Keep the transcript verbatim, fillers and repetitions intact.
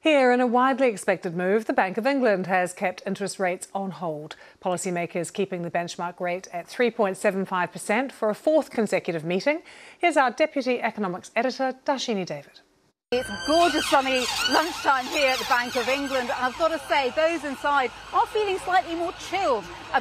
Here, in a widely expected move, the Bank of England has kept interest rates on hold. Policymakers keeping the benchmark rate at three point seven five percent for a fourth consecutive meeting. Here's our Deputy Economics Editor, Darshini David. It's gorgeous sunny lunchtime here at the Bank of England, and I've got to say, those inside are feeling slightly more chilled